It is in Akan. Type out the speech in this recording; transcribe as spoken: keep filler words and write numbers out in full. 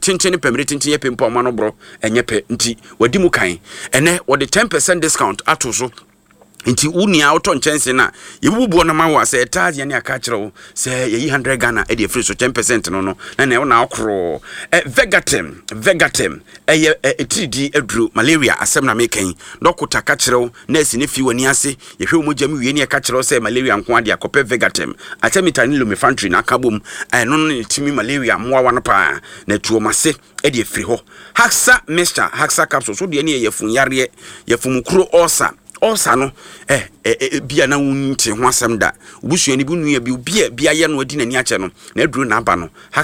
tintin pemre tintin yepem po ma no bro enyepe nti wadi mu kan ene wode ten percent discount ato so nti unia auto nchense na yebubuo na mawa se etaje ne aka kire wo se ye one hundred Ghana e de free so ten percent no no na na na akro eh Vegatem Vegatem eh eh three D aduru malaria asem na mekan dokota ka kire wo na esi ne fi wani ase ye hwe mo jam wie ne aka kire wo se malaria nko ade akope Vegatem atemita ni lumefantry na akabom eh no no timi malaria moa wan pa na tuomase e de free ho Haxa Mister Haxa capsule so de ne ye fun yare ye fumukuro osa osa no eh eh bia na wunti ho asem da obusuani bu nua bi bia bia ye no adi nani ache no na aduru na aba no